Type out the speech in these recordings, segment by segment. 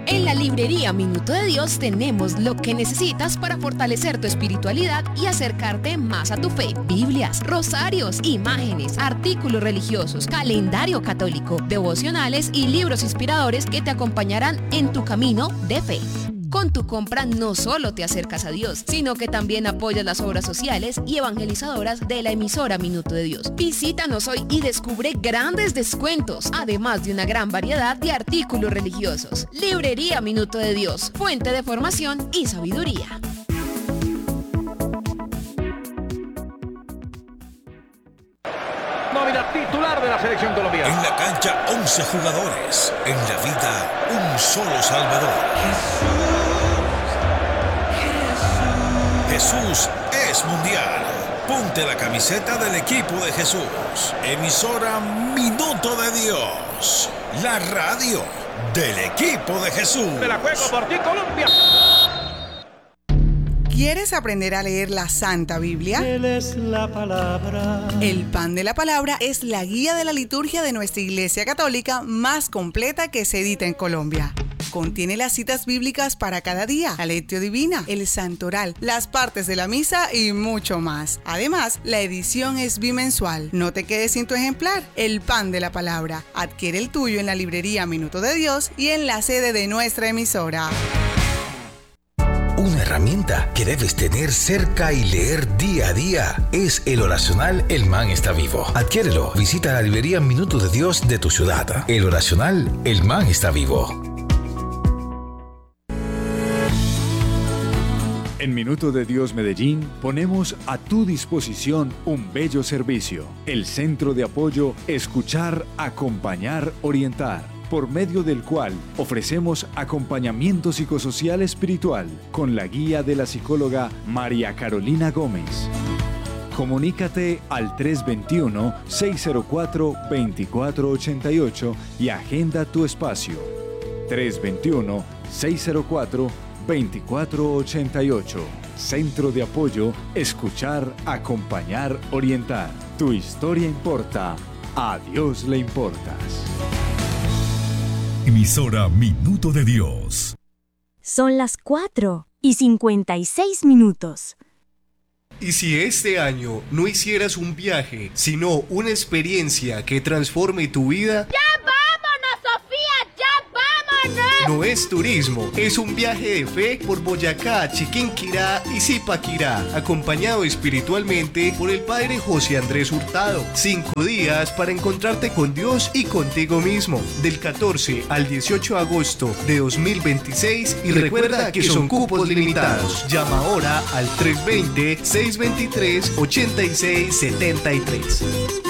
En la librería Minuto de Dios tenemos lo que necesitas para fortalecer tu espiritualidad y acercarte más a tu fe. Biblias, rosarios, imágenes, artículos religiosos, calendario católico, devocionales y libros inspiradores que te acompañarán en tu camino de fe. Con tu compra no solo te acercas a Dios, sino que también apoyas las obras sociales y evangelizadoras de la emisora Minuto de Dios. Visítanos hoy y descubre grandes descuentos, además de una gran variedad de artículos religiosos. Librería Minuto de Dios, fuente de formación y sabiduría. Nómina titular de la selección colombiana. En la cancha 11 jugadores, en la vida un solo Salvador. Jesús es mundial. Ponte la camiseta del equipo de Jesús. Emisora Minuto de Dios. La radio del equipo de Jesús. Me la juego por ti, Colombia. ¿Quieres aprender a leer la Santa Biblia? Él es la palabra. El Pan de la Palabra es la guía de la liturgia de nuestra Iglesia Católica más completa que se edita en Colombia. Contiene las citas bíblicas para cada día, la lectio divina, el santoral, las partes de la misa y mucho más. Además, la edición es bimensual. No te quedes sin tu ejemplar. El Pan de la Palabra. Adquiere el tuyo en la librería Minuto de Dios y en la sede de nuestra emisora. Una herramienta que debes tener cerca y leer día a día es el oracional El Man está vivo. Adquiérelo. Visita la librería Minuto de Dios de tu ciudad. El oracional El Man está vivo. En Minuto de Dios Medellín ponemos a tu disposición un bello servicio. El Centro de Apoyo Escuchar, Acompañar, Orientar, por medio del cual ofrecemos acompañamiento psicosocial espiritual con la guía de la psicóloga María Carolina Gómez. Comunícate al 321-604-2488 y agenda tu espacio. 321-604-2488. Centro de Apoyo Escuchar, Acompañar, Orientar. Tu historia importa. A Dios le importas. Emisora Minuto de Dios. Son las 4:56. ¿Y si este año no hicieras un viaje, sino una experiencia que transforme tu vida? ¡Ya vámonos, Sofía! ¡Ya vámonos! No es turismo, es un viaje de fe por Boyacá, Chiquinquirá y Zipaquirá, acompañado espiritualmente por el Padre José Andrés Hurtado. 5 días para encontrarte con Dios y contigo mismo, del 14 al 18 de agosto de 2026, y recuerda que son cupos limitados. Llama ahora al 320-623-8673.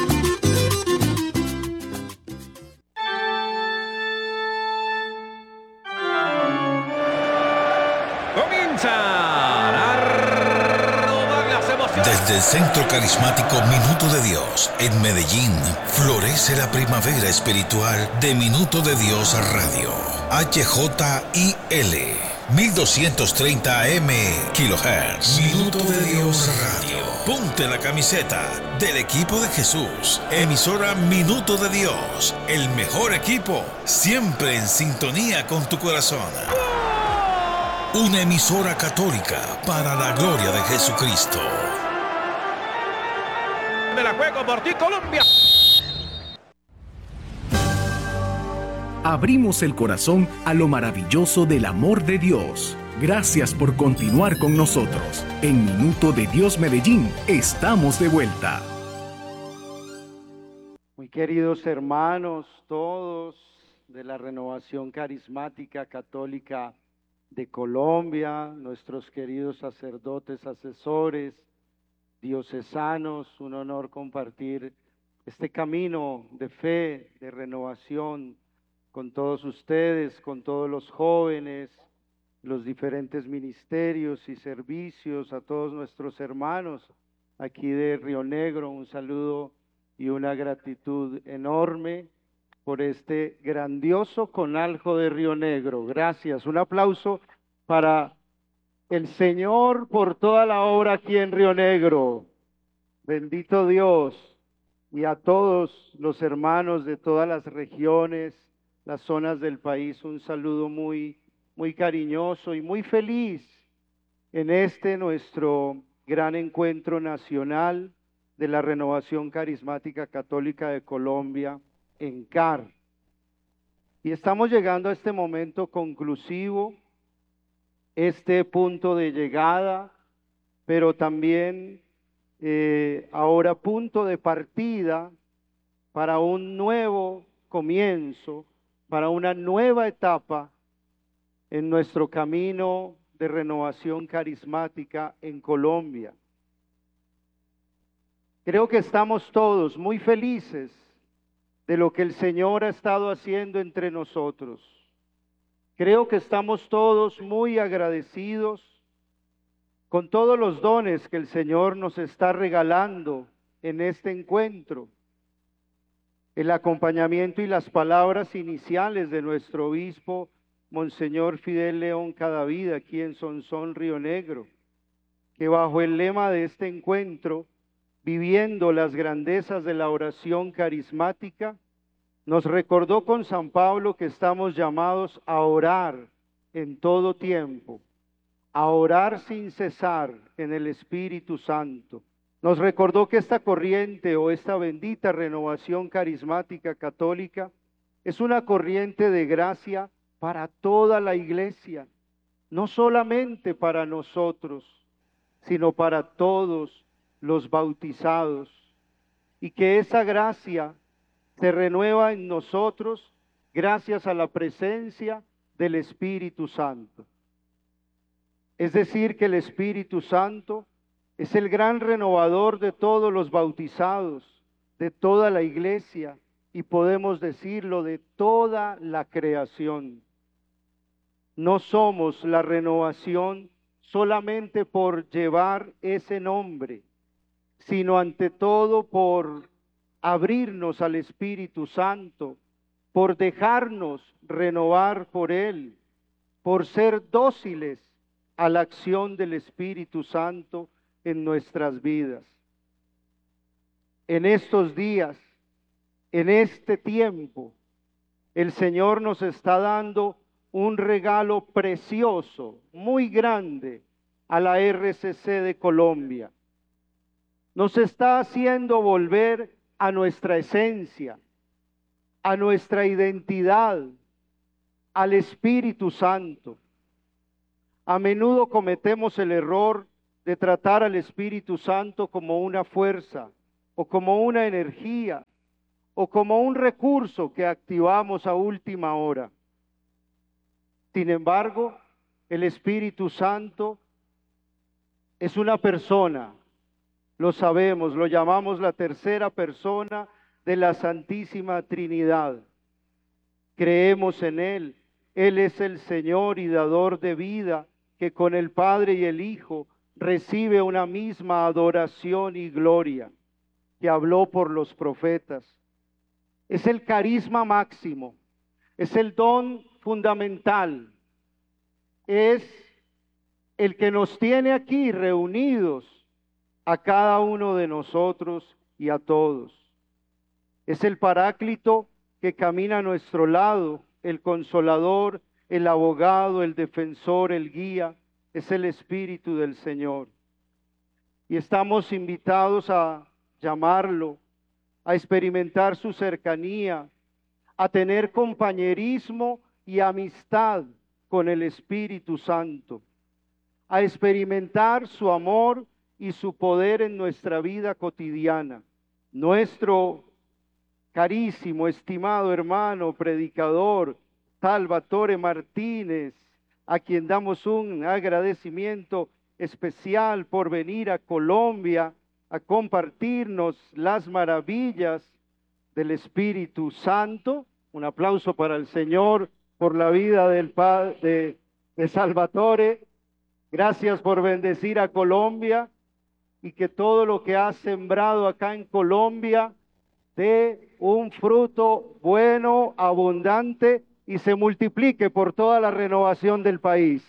Desde el Centro Carismático Minuto de Dios, en Medellín, florece la primavera espiritual de Minuto de Dios Radio. HJIL, 1230 AM kHz. Minuto de Dios Radio. Ponte la camiseta del equipo de Jesús. Emisora Minuto de Dios, el mejor equipo, siempre en sintonía con tu corazón. Una emisora católica para la gloria de Jesucristo. Me la juego por ti, Colombia. Abrimos el corazón a lo maravilloso del amor de Dios. Gracias por continuar con nosotros. En Minuto de Dios Medellín, estamos de vuelta. Muy queridos hermanos, todos de la Renovación Carismática Católica de Colombia, nuestros queridos sacerdotes, asesores, diocesanos, un honor compartir este camino de fe, de renovación con todos ustedes, con todos los jóvenes, los diferentes ministerios y servicios, a todos nuestros hermanos aquí de Río Negro, un saludo y una gratitud enorme por este grandioso Conaljo de Río Negro. Gracias, un aplauso para el Señor por toda la obra aquí en Río Negro. Bendito Dios. Y a todos los hermanos de todas las regiones, las zonas del país, un saludo muy muy cariñoso y muy feliz en este nuestro gran encuentro nacional de la Renovación Carismática Católica de Colombia en CAR. Y estamos llegando a este momento conclusivo, este punto de llegada, pero también ahora punto de partida para un nuevo comienzo, para una nueva etapa en nuestro camino de renovación carismática en Colombia. Creo que estamos todos muy felices de lo que el Señor ha estado haciendo entre nosotros. Creo que estamos todos muy agradecidos con todos los dones que el Señor nos está regalando en este encuentro. El acompañamiento y las palabras iniciales de nuestro obispo, Monseñor Fidel León Cadavid, aquí en Sonsón, Río Negro, que bajo el lema de este encuentro, viviendo las grandezas de la oración carismática, nos recordó con San Pablo que estamos llamados a orar en todo tiempo, a orar sin cesar en el Espíritu Santo. Nos recordó que esta corriente o esta bendita renovación carismática católica es una corriente de gracia para toda la iglesia, no solamente para nosotros, sino para todos los bautizados, y que esa gracia se renueva en nosotros gracias a la presencia del Espíritu Santo. Es decir, que el Espíritu Santo es el gran renovador de todos los bautizados, de toda la iglesia, y podemos decirlo, de toda la creación. No somos la renovación solamente por llevar ese nombre, sino ante todo por abrirnos al Espíritu Santo, por dejarnos renovar por Él, por ser dóciles a la acción del Espíritu Santo en nuestras vidas. En estos días, en este tiempo, el Señor nos está dando un regalo precioso, muy grande, a la RCC de Colombia. Nos está haciendo volver a nuestra esencia, a nuestra identidad, al Espíritu Santo. A menudo cometemos el error de tratar al Espíritu Santo como una fuerza, o como una energía, o como un recurso que activamos a última hora. Sin embargo, el Espíritu Santo es una persona, lo sabemos, lo llamamos la tercera persona de la Santísima Trinidad. Creemos en Él, Él es el Señor y dador de vida, que con el Padre y el Hijo recibe una misma adoración y gloria, que habló por los profetas. Es el carisma máximo, es el don fundamental, es el que nos tiene aquí reunidos a cada uno de nosotros y a todos. Es el Paráclito que camina a nuestro lado, el Consolador, el Abogado, el Defensor, el Guía, es el Espíritu del Señor. Y estamos invitados a llamarlo, a experimentar su cercanía, a tener compañerismo y amistad con el Espíritu Santo, a experimentar su amor y su poder en nuestra vida cotidiana. Nuestro carísimo, estimado hermano, predicador, Salvatore Martínez, a quien damos un agradecimiento especial por venir a Colombia a compartirnos las maravillas del Espíritu Santo. Un aplauso para el Señor por la vida del Padre de Salvatore. Gracias por bendecir a Colombia y que todo lo que has sembrado acá en Colombia dé un fruto bueno, abundante y se multiplique por toda la renovación del país.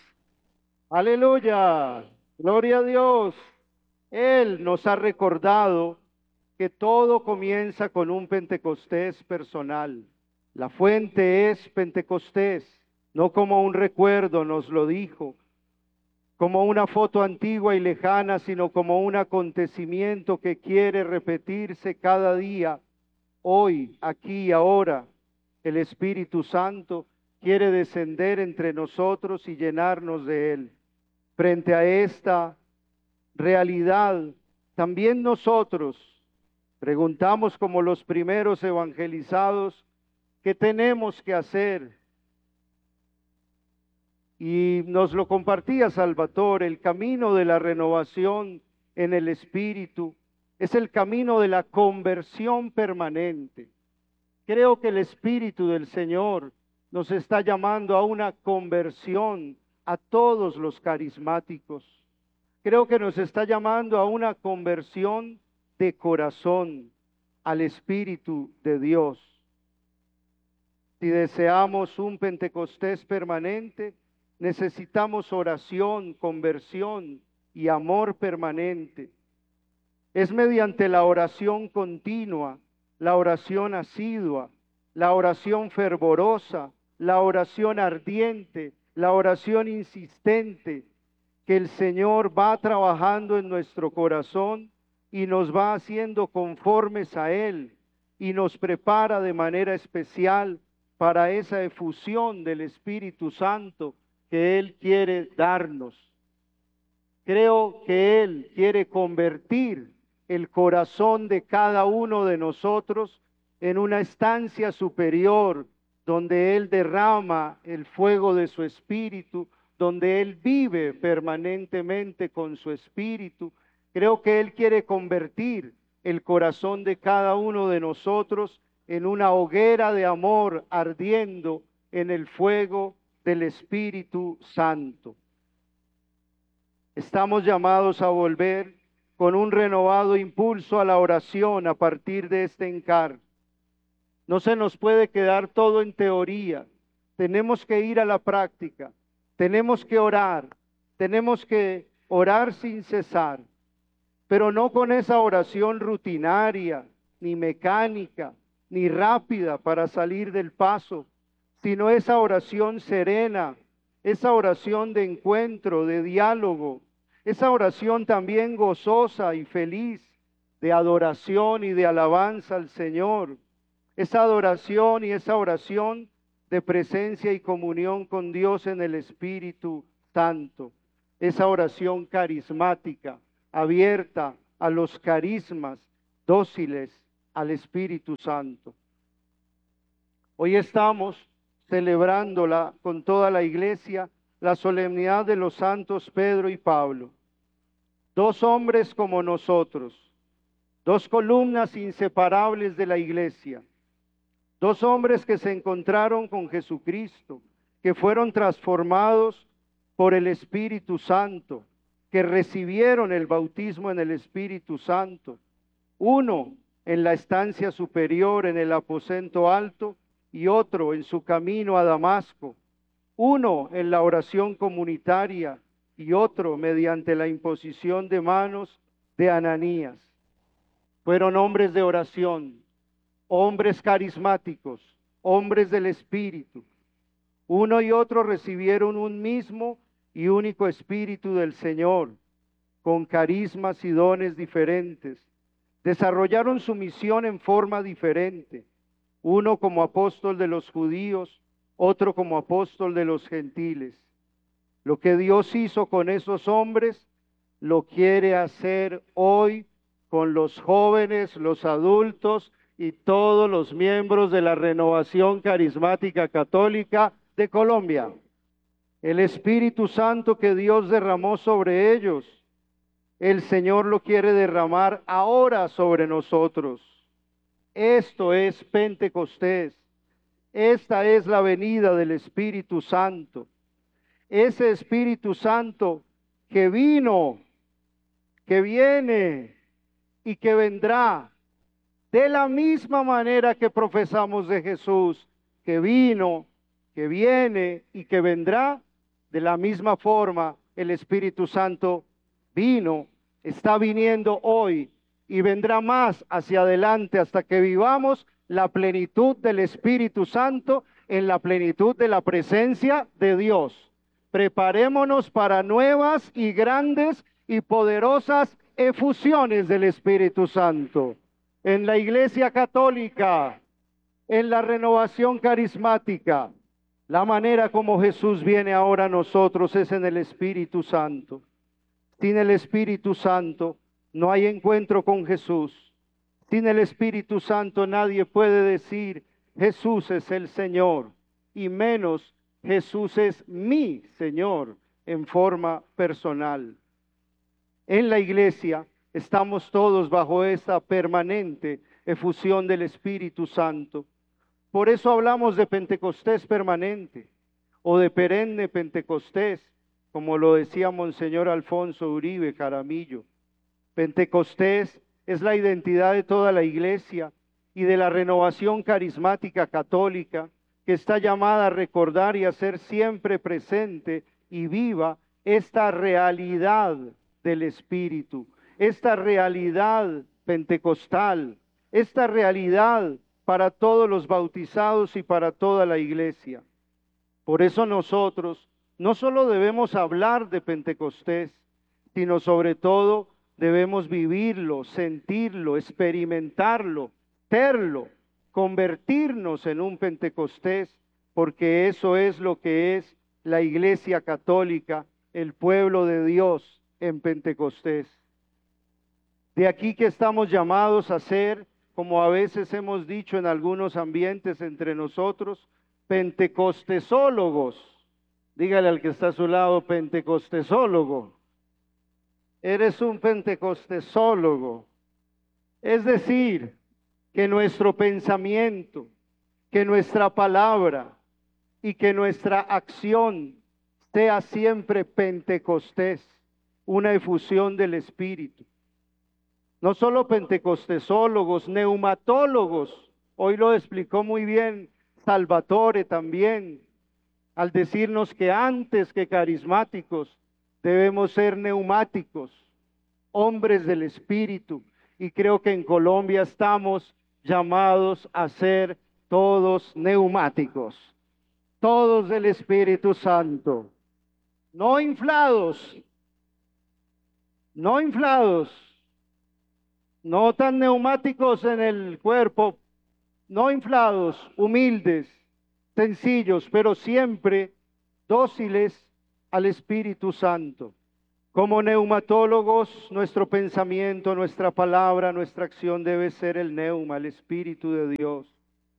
Aleluya, gloria a Dios. Él nos ha recordado que todo comienza con un Pentecostés personal. La fuente es Pentecostés, no como un recuerdo, nos lo dijo, como una foto antigua y lejana, sino como un acontecimiento que quiere repetirse cada día, hoy, aquí y ahora. El Espíritu Santo quiere descender entre nosotros y llenarnos de Él. Frente a esta realidad, también nosotros preguntamos como los primeros evangelizados, ¿qué tenemos que hacer? Y nos lo compartía Salvatore, el camino de la renovación en el Espíritu es el camino de la conversión permanente. Creo que el Espíritu del Señor nos está llamando a una conversión a todos los carismáticos. Creo que nos está llamando a una conversión de corazón al Espíritu de Dios. Si deseamos un Pentecostés permanente, necesitamos oración, conversión y amor permanente. Es mediante la oración continua, la oración asidua, la oración fervorosa, la oración ardiente, la oración insistente, que el Señor va trabajando en nuestro corazón y nos va haciendo conformes a Él y nos prepara de manera especial para esa efusión del Espíritu Santo que Él quiere darnos. Creo que Él quiere convertir el corazón de cada uno de nosotros en una estancia superior, donde Él derrama el fuego de su Espíritu, donde Él vive permanentemente con su Espíritu. Creo que Él quiere convertir el corazón de cada uno de nosotros en una hoguera de amor ardiendo en el fuego del Espíritu Santo. Estamos llamados a volver con un renovado impulso a la oración a partir de este encargo. No se nos puede quedar todo en teoría, tenemos que ir a la práctica, tenemos que orar sin cesar, pero no con esa oración rutinaria, ni mecánica, ni rápida para salir del paso, sino esa oración serena, esa oración de encuentro, de diálogo, esa oración también gozosa y feliz, de adoración y de alabanza al Señor, esa adoración y esa oración de presencia y comunión con Dios en el Espíritu Santo, esa oración carismática, abierta a los carismas, dóciles al Espíritu Santo. Hoy estamos celebrándola con toda la iglesia, la solemnidad de los santos Pedro y Pablo, dos hombres como nosotros, dos columnas inseparables de la iglesia, dos hombres que se encontraron con Jesucristo, que fueron transformados por el Espíritu Santo, que recibieron el bautismo en el Espíritu Santo, uno en la estancia superior en el aposento alto y otro en su camino a Damasco, uno en la oración comunitaria y otro mediante la imposición de manos de Ananías. Fueron hombres de oración, hombres carismáticos, hombres del Espíritu. Uno y otro recibieron un mismo y único Espíritu del Señor, con carismas y dones diferentes. Desarrollaron su misión en forma diferente, uno como apóstol de los judíos, otro como apóstol de los gentiles. Lo que Dios hizo con esos hombres, lo quiere hacer hoy con los jóvenes, los adultos y todos los miembros de la Renovación Carismática Católica de Colombia. El Espíritu Santo que Dios derramó sobre ellos, el Señor lo quiere derramar ahora sobre nosotros. Esto es Pentecostés. Esta es la venida del Espíritu Santo. Ese Espíritu Santo que vino, que viene y que vendrá de la misma manera que profesamos de Jesús, que vino, que viene y que vendrá, de la misma forma el Espíritu Santo vino, está viniendo hoy y vendrá más hacia adelante hasta que vivamos la plenitud del Espíritu Santo en la plenitud de la presencia de Dios. Preparémonos para nuevas y grandes y poderosas efusiones del Espíritu Santo. En la Iglesia Católica, en la renovación carismática, la manera como Jesús viene ahora a nosotros es en el Espíritu Santo. Sin el Espíritu Santo no hay encuentro con Jesús. Sin el Espíritu Santo nadie puede decir Jesús es el Señor, y menos Jesús es mi Señor en forma personal. En la iglesia estamos todos bajo esa permanente efusión del Espíritu Santo. Por eso hablamos de Pentecostés permanente o de perenne Pentecostés, como lo decía Monseñor Alfonso Uribe Jaramillo. Pentecostés es la identidad de toda la iglesia y de la renovación carismática católica, que está llamada a recordar y a ser siempre presente y viva esta realidad del Espíritu, esta realidad pentecostal, esta realidad para todos los bautizados y para toda la iglesia. Por eso nosotros no solo debemos hablar de Pentecostés, sino sobre todo debemos vivirlo, sentirlo, experimentarlo, serlo, convertirnos en un Pentecostés, porque eso es lo que es la Iglesia Católica, el pueblo de Dios en Pentecostés. De aquí que estamos llamados a ser, como a veces hemos dicho en algunos ambientes entre nosotros, pentecostesólogos. Dígale al que está a su lado, pentecostesólogo. Eres un pentecostesólogo. Es decir, que nuestro pensamiento, que nuestra palabra y que nuestra acción sea siempre Pentecostés, una efusión del Espíritu. No solo pentecostesólogos, neumatólogos. Hoy lo explicó muy bien Salvatore también, al decirnos que antes que carismáticos debemos ser neumáticos, hombres del Espíritu. Y creo que en Colombia estamos llamados a ser todos neumáticos, todos del Espíritu Santo, no inflados, no tan neumáticos en el cuerpo, no inflados, humildes, sencillos, pero siempre dóciles al Espíritu Santo. Como neumatólogos, nuestro pensamiento, nuestra palabra, nuestra acción debe ser el neuma, el Espíritu de Dios.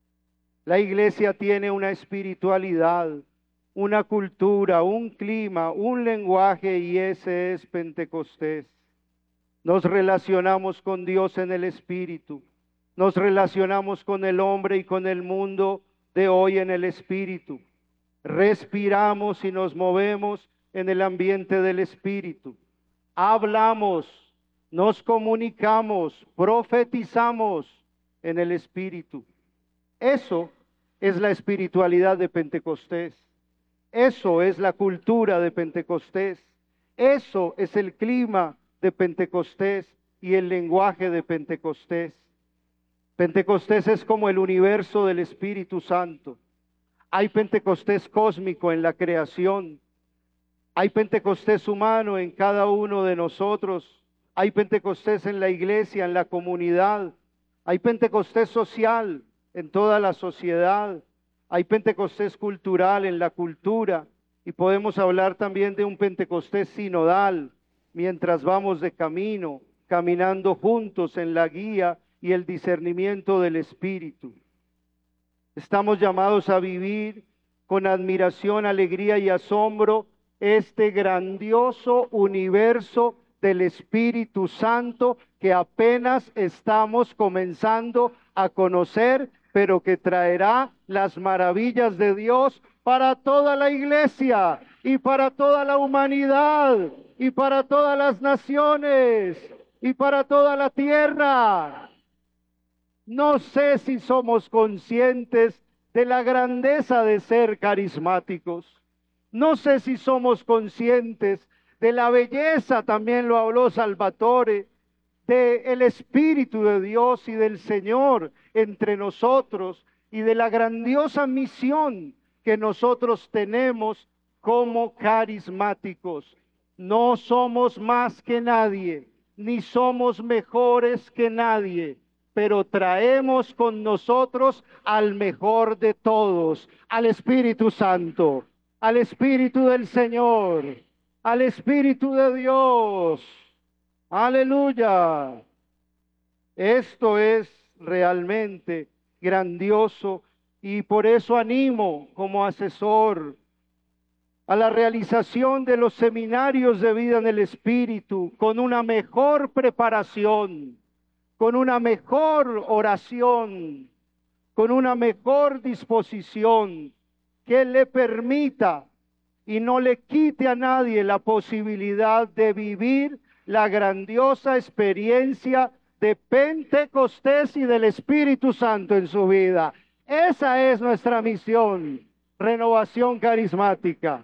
La iglesia tiene una espiritualidad, una cultura, un clima, un lenguaje, y ese es Pentecostés. Nos relacionamos con Dios en el Espíritu, nos relacionamos con el hombre y con el mundo de hoy en el Espíritu. Respiramos y nos movemos en el ambiente del Espíritu. Hablamos, nos comunicamos, profetizamos en el Espíritu. Eso es la espiritualidad de Pentecostés. Eso es la cultura de Pentecostés. Eso es el clima de Pentecostés y el lenguaje de Pentecostés. Pentecostés es como el universo del Espíritu Santo. Hay Pentecostés cósmico en la creación. Hay Pentecostés humano en cada uno de nosotros. Hay Pentecostés en la iglesia, en la comunidad. Hay Pentecostés social en toda la sociedad. Hay Pentecostés cultural en la cultura. Y podemos hablar también de un Pentecostés sinodal, mientras vamos de camino, caminando juntos en la guía y el discernimiento del Espíritu. Estamos llamados a vivir con admiración, alegría y asombro este grandioso universo del Espíritu Santo que apenas estamos comenzando a conocer, pero que traerá las maravillas de Dios para toda la iglesia y para toda la humanidad y para todas las naciones y para toda la tierra. No sé si somos conscientes de la grandeza de ser carismáticos. No sé si somos conscientes de la belleza, también lo habló Salvatore, del Espíritu de Dios y del Señor entre nosotros, y de la grandiosa misión que nosotros tenemos como carismáticos. No somos más que nadie, ni somos mejores que nadie, pero traemos con nosotros al mejor de todos, al Espíritu Santo, al Espíritu del Señor, al Espíritu de Dios. ¡Aleluya! Esto es realmente grandioso y por eso animo como asesor a la realización de los seminarios de vida en el Espíritu con una mejor preparación, con una mejor oración, con una mejor disposición que le permita y no le quite a nadie la posibilidad de vivir la grandiosa experiencia de Pentecostés y del Espíritu Santo en su vida. Esa es nuestra misión, Renovación Carismática.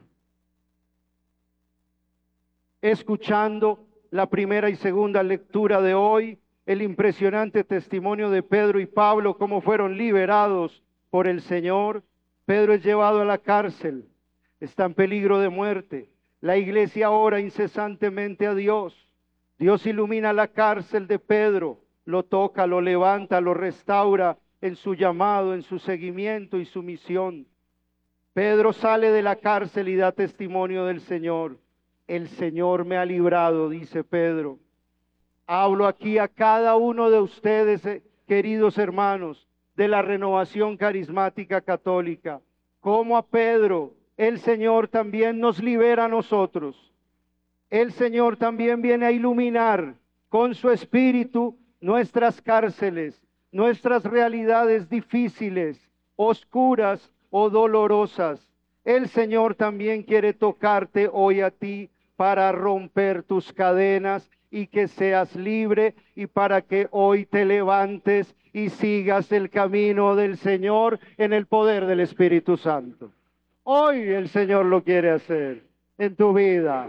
Escuchando la primera y segunda lectura de hoy, el impresionante testimonio de Pedro y Pablo, cómo fueron liberados por el Señor. Pedro es llevado a la cárcel, está en peligro de muerte. La iglesia ora incesantemente a Dios. Dios ilumina la cárcel de Pedro, lo toca, lo levanta, lo restaura en su llamado, en su seguimiento y su misión. Pedro sale de la cárcel y da testimonio del Señor. El Señor me ha librado, dice Pedro. Hablo aquí a cada uno de ustedes, queridos hermanos, de la Renovación Carismática Católica. Como a Pedro, el Señor también nos libera a nosotros. El Señor también viene a iluminar con su Espíritu nuestras cárceles, nuestras realidades difíciles, oscuras o dolorosas. El Señor también quiere tocarte hoy a ti para romper tus cadenas y que seas libre y para que hoy te levantes y sigas el camino del Señor en el poder del Espíritu Santo. Hoy el Señor lo quiere hacer en tu vida.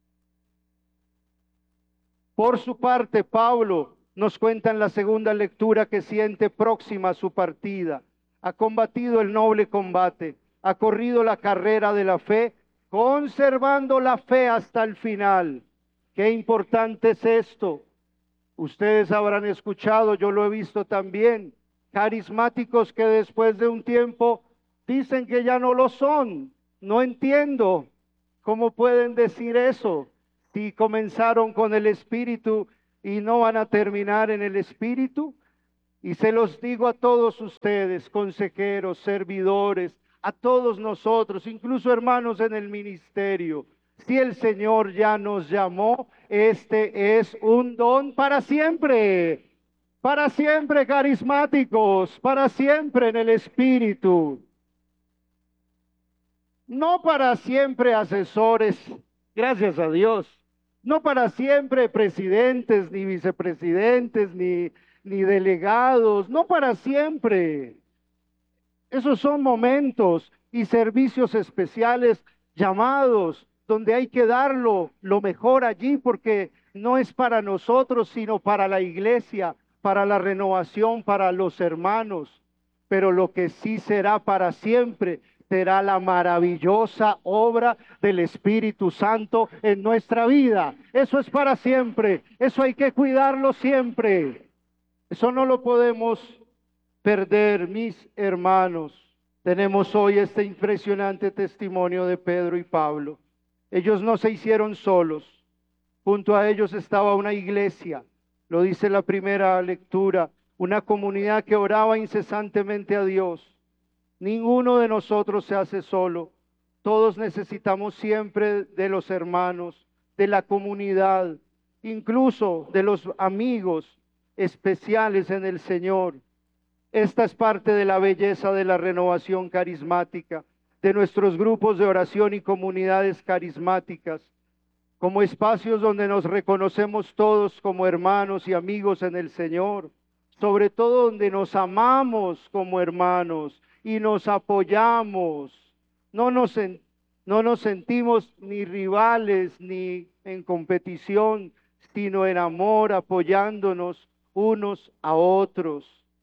Por su parte, Pablo nos cuenta en la segunda lectura que siente próxima su partida. Ha combatido el noble combate, ha corrido la carrera de la fe, conservando la fe hasta el final. Qué importante es esto. Ustedes habrán escuchado, yo lo he visto también, carismáticos que después de un tiempo dicen que ya no lo son. No entiendo cómo pueden decir eso. Si comenzaron con el Espíritu y no van a terminar en el Espíritu. Y se los digo a todos ustedes, consejeros, servidores, a todos nosotros, incluso hermanos en el ministerio. Si el Señor ya nos llamó, este es un don para siempre carismáticos, para siempre en el Espíritu. No para siempre asesores, gracias a Dios. No para siempre presidentes, ni vicepresidentes, ni delegados, no para siempre. Esos son momentos y servicios especiales llamados, donde hay que darlo lo mejor allí, porque no es para nosotros, sino para la iglesia, para la renovación, para los hermanos. Pero lo que sí será para siempre será la maravillosa obra del Espíritu Santo en nuestra vida. Eso es para siempre, eso hay que cuidarlo siempre. Eso no lo podemos perder, mis hermanos. Tenemos hoy este impresionante testimonio de Pedro y Pablo. Ellos no se hicieron solos. Junto a ellos estaba una iglesia, lo dice la primera lectura, una comunidad que oraba incesantemente a Dios. Ninguno de nosotros se hace solo. Todos necesitamos siempre de los hermanos, de la comunidad, incluso de los amigos especiales en el Señor. Esta es parte de la belleza de la renovación carismática, de nuestros grupos de oración y comunidades carismáticas, como espacios donde nos reconocemos todos como hermanos y amigos en el Señor, sobre todo donde nos amamos como hermanos y nos apoyamos. No nos sentimos ni rivales ni en competición, sino en amor, apoyándonos unos a otros.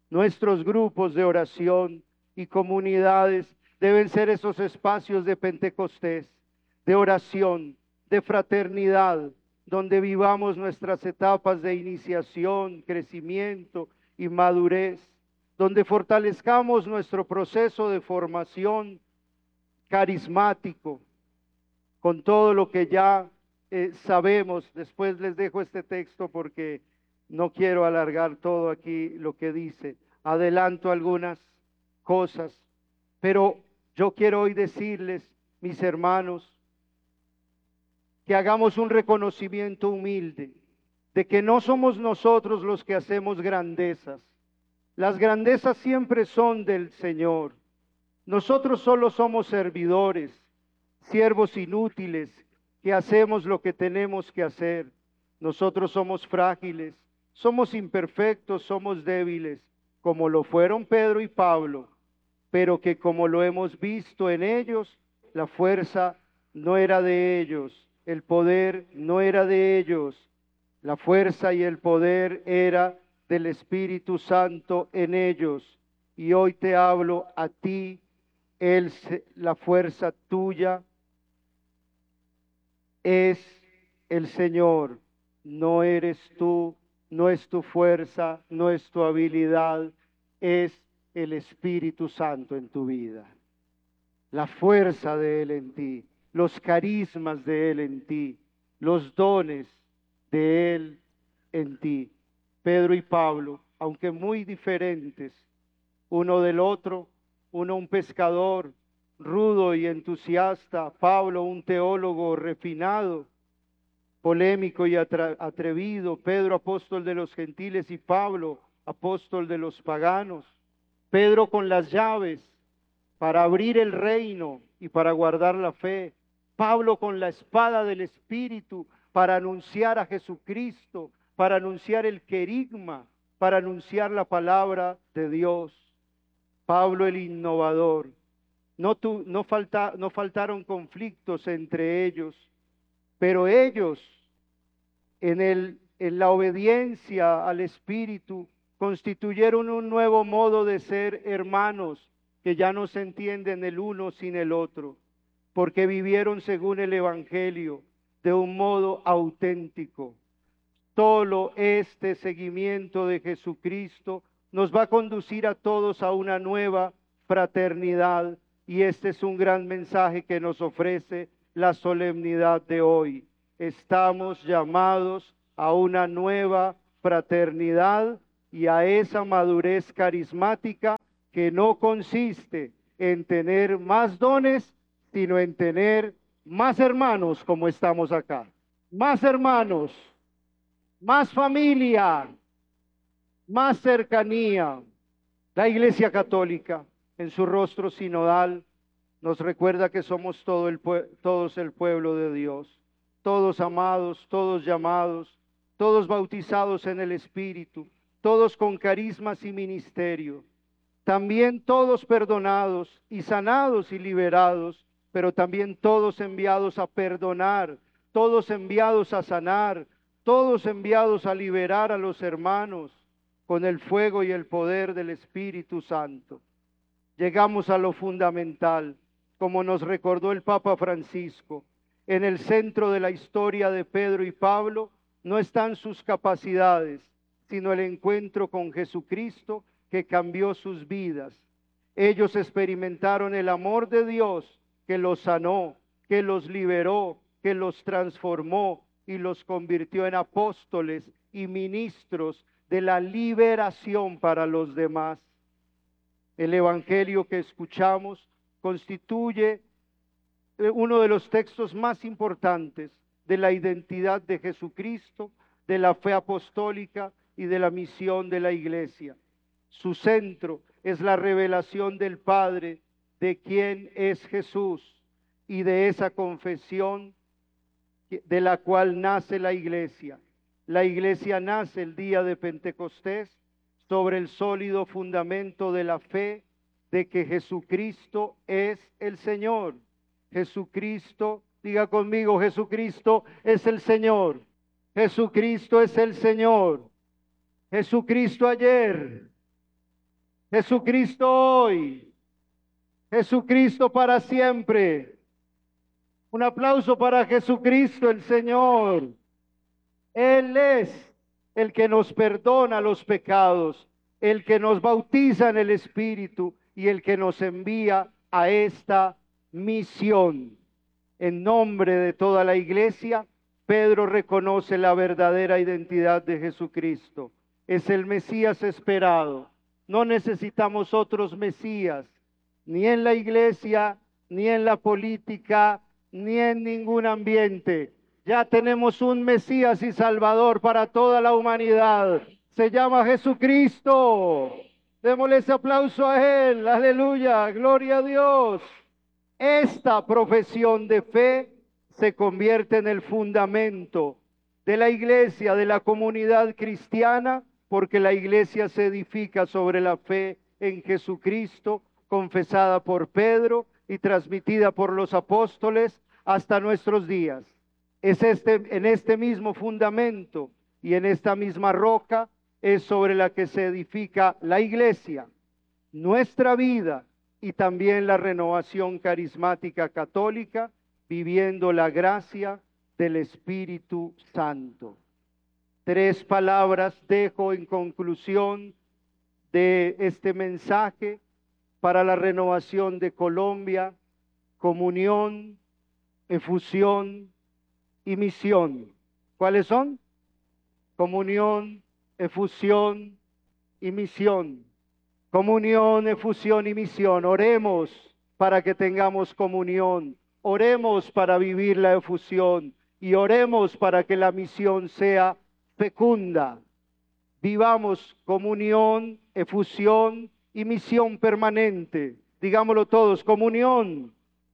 Nuestros grupos de oración y comunidades deben ser esos espacios de Pentecostés, de oración, de fraternidad, donde vivamos nuestras etapas de iniciación, crecimiento y madurez, donde fortalezcamos nuestro proceso de formación carismático, con todo lo que ya sabemos. Después les dejo este texto porque no quiero alargar todo aquí lo que dice. Adelanto algunas cosas, pero yo quiero hoy decirles, mis hermanos, que hagamos un reconocimiento humilde de que no somos nosotros los que hacemos grandezas. Las grandezas siempre son del Señor. Nosotros solo somos servidores, siervos inútiles, que hacemos lo que tenemos que hacer. Nosotros somos frágiles, somos imperfectos, somos débiles, como lo fueron Pedro y Pablo, pero que como lo hemos visto en ellos, la fuerza no era de ellos, el poder no era de ellos, la fuerza y el poder era del Espíritu Santo en ellos. Y hoy te hablo a ti, la fuerza tuya es el Señor, no eres tú, no es tu fuerza, no es tu habilidad, es el Espíritu Santo en tu vida. La fuerza de Él en ti, los carismas de Él en ti, los dones de Él en ti. Pedro y Pablo, aunque muy diferentes uno del otro, uno un pescador rudo y entusiasta, Pablo un teólogo refinado, polémico y atrevido, Pedro apóstol de los gentiles y Pablo apóstol de los paganos. Pedro con las llaves para abrir el reino y para guardar la fe. Pablo con la espada del Espíritu para anunciar a Jesucristo, para anunciar el querigma, para anunciar la palabra de Dios. Pablo el innovador. No faltaron conflictos entre ellos, pero ellos en la obediencia al Espíritu constituyeron un nuevo modo de ser hermanos que ya no se entienden el uno sin el otro, porque vivieron según el Evangelio de un modo auténtico. Solo este seguimiento de Jesucristo nos va a conducir a todos a una nueva fraternidad, y este es un gran mensaje que nos ofrece la solemnidad de hoy. Estamos llamados a una nueva fraternidad y a esa madurez carismática que no consiste en tener más dones, sino en tener más hermanos como estamos acá. Más hermanos, más familia, más cercanía. La Iglesia Católica, en su rostro sinodal, nos recuerda que somos todos el pueblo de Dios, todos amados, todos llamados, todos bautizados en el Espíritu, todos con carismas y ministerio, también todos perdonados y sanados y liberados, pero también todos enviados a perdonar, todos enviados a sanar, todos enviados a liberar a los hermanos con el fuego y el poder del Espíritu Santo. Llegamos a lo fundamental, como nos recordó el Papa Francisco. En el centro de la historia de Pedro y Pablo no están sus capacidades, sino el encuentro con Jesucristo que cambió sus vidas. Ellos experimentaron el amor de Dios que los sanó, que los liberó, que los transformó y los convirtió en apóstoles y ministros de la liberación para los demás. El Evangelio que escuchamos constituye uno de los textos más importantes de la identidad de Jesucristo, de la fe apostólica y de la misión de la Iglesia. Su centro es la revelación del Padre de quién es Jesús y de esa confesión de la cual nace la Iglesia. La Iglesia nace el día de Pentecostés sobre el sólido fundamento de la fe de que Jesucristo es el Señor. Jesucristo, diga conmigo, Jesucristo es el Señor. Jesucristo es el Señor. Jesucristo ayer, Jesucristo hoy, Jesucristo para siempre. Un aplauso para Jesucristo el Señor. Él es el que nos perdona los pecados, el que nos bautiza en el Espíritu y el que nos envía a esta misión. En nombre de toda la iglesia, Pedro reconoce la verdadera identidad de Jesucristo. Es el Mesías esperado. No necesitamos otros Mesías, ni en la iglesia, ni en la política, ni en ningún ambiente. Ya tenemos un Mesías y Salvador para toda la humanidad. Se llama Jesucristo. Démosle ese aplauso a Él. Aleluya, gloria a Dios. Esta profesión de fe se convierte en el fundamento de la iglesia, de la comunidad cristiana, porque la iglesia se edifica sobre la fe en Jesucristo, confesada por Pedro y transmitida por los apóstoles hasta nuestros días. Es en este mismo fundamento y en esta misma roca es sobre la que se edifica la iglesia, nuestra vida y también la renovación carismática católica, viviendo la gracia del Espíritu Santo. 3 palabras dejo en conclusión de este mensaje para la renovación de Colombia: comunión, efusión y misión. ¿Cuáles son? Comunión, efusión y misión. Comunión, efusión y misión. Oremos para que tengamos comunión. Oremos para vivir la efusión y oremos para que la misión sea fecunda. Vivamos comunión, efusión y misión permanente. Digámoslo todos: comunión,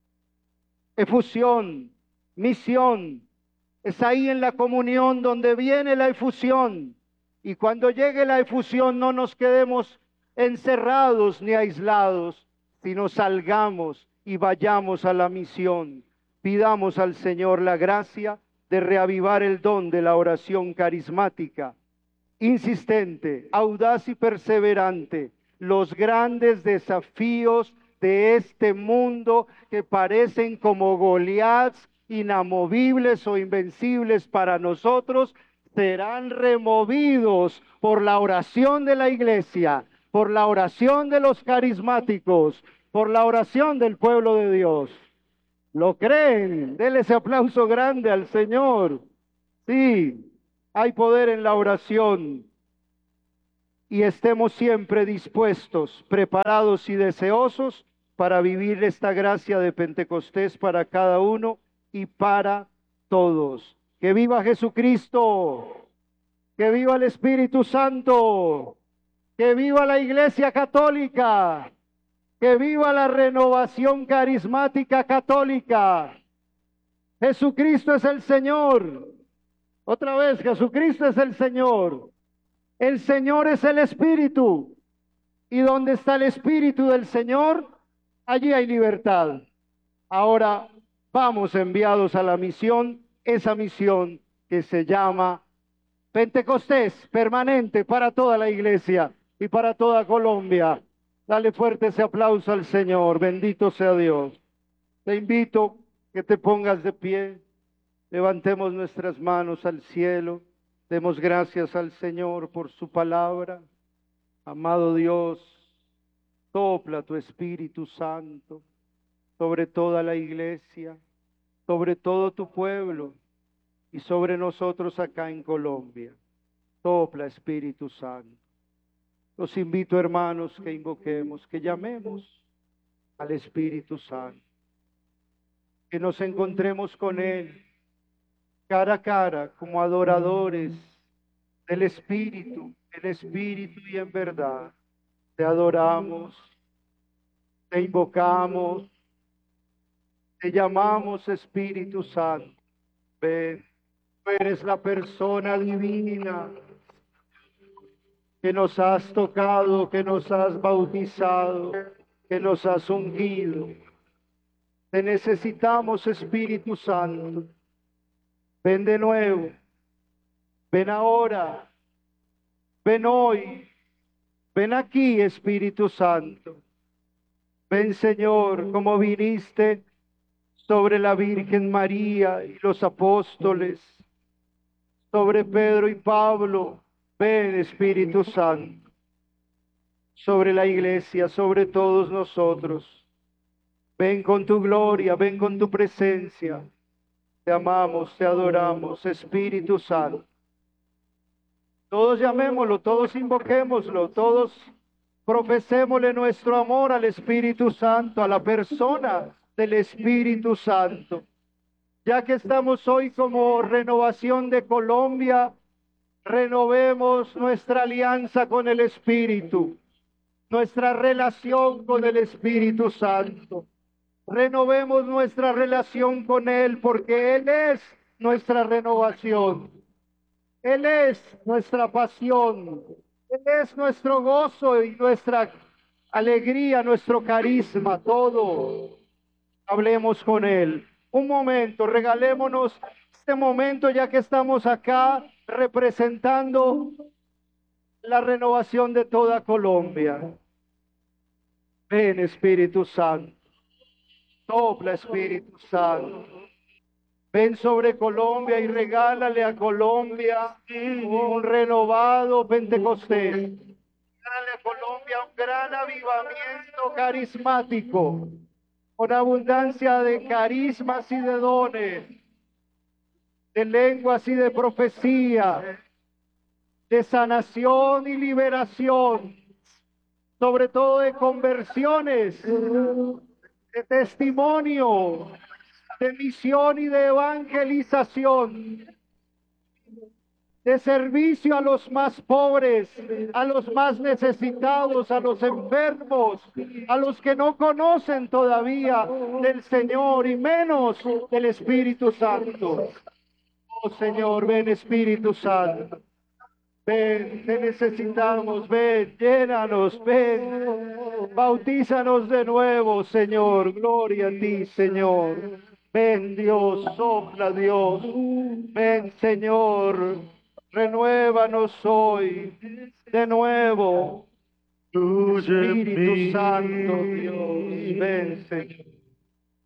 efusión, misión. Es ahí en la comunión donde viene la efusión. Y cuando llegue la efusión no nos quedemos encerrados ni aislados, sino salgamos y vayamos a la misión. Pidamos al Señor la gracia de reavivar el don de la oración carismática, insistente, audaz y perseverante. Los grandes desafíos de este mundo que parecen como Goliaths, inamovibles o invencibles para nosotros, serán removidos por la oración de la iglesia, por la oración de los carismáticos, por la oración del pueblo de Dios. ¿Lo creen? Denle ese aplauso grande al Señor. Sí, hay poder en la oración. Y estemos siempre dispuestos, preparados y deseosos para vivir esta gracia de Pentecostés para cada uno y para todos. ¡Que viva Jesucristo! ¡Que viva el Espíritu Santo! ¡Que viva la Iglesia Católica! ¡Que viva la renovación carismática católica! Jesucristo es el Señor. Otra vez, Jesucristo es el Señor. El Señor es el Espíritu. Y donde está el Espíritu del Señor, allí hay libertad. Ahora vamos enviados a la misión, esa misión que se llama Pentecostés, permanente para toda la iglesia y para toda Colombia. Dale fuerte ese aplauso al Señor, bendito sea Dios. Te invito que te pongas de pie, levantemos nuestras manos al cielo, demos gracias al Señor por su palabra. Amado Dios, sopla tu Espíritu Santo sobre toda la iglesia, sobre todo tu pueblo y sobre nosotros acá en Colombia. Sopla, Espíritu Santo. Los invito, hermanos, que invoquemos, que llamemos al Espíritu Santo, que nos encontremos con Él cara a cara como adoradores del Espíritu, en espíritu y en verdad. Te adoramos, te invocamos, te llamamos, Espíritu Santo. Ven, tú eres la persona divina que nos has tocado, que nos has bautizado, que nos has ungido. Te necesitamos, Espíritu Santo. Ven de nuevo, ven ahora, ven hoy, Ven aquí, Espíritu Santo. Ven, Señor, como viniste sobre la Virgen María y los apóstoles, sobre Pedro y Pablo. Ven, Espíritu Santo, sobre la iglesia, sobre todos nosotros. Ven con tu gloria, ven con tu presencia. Te amamos, te adoramos, Espíritu Santo. Todos llamémoslo, todos invoquémoslo, todos profesémosle nuestro amor al Espíritu Santo, a la persona del Espíritu Santo. Ya que estamos hoy como Renovación de Colombia, renovemos nuestra alianza con el Espíritu, nuestra relación con el Espíritu Santo. Renovemos nuestra relación con Él, porque Él es nuestra renovación. Él es nuestra pasión. Él es nuestro gozo y nuestra alegría, nuestro carisma, todo. Hablemos con Él. Un momento, regalémonos este momento ya que estamos acá representando la renovación de toda Colombia. Ven, Espíritu Santo. Sopla, Espíritu Santo. Ven sobre Colombia y regálale a Colombia un renovado Pentecostés. Regálale a Colombia un gran avivamiento carismático, con abundancia de carismas y de dones, de lenguas y de profecía, de sanación y liberación, sobre todo de conversiones, de testimonio, de misión y de evangelización, de servicio a los más pobres, a los más necesitados, a los enfermos, a los que no conocen todavía del Señor y menos del Espíritu Santo. Oh Señor, ven Espíritu Santo. Ven, te necesitamos, ven, llénanos, ven, bautízanos de nuevo, Señor. Gloria a ti, Señor. Ven, Dios, sopla, Dios. Ven, Señor, renuévanos hoy de nuevo. Espíritu Santo, Dios, ven, Señor.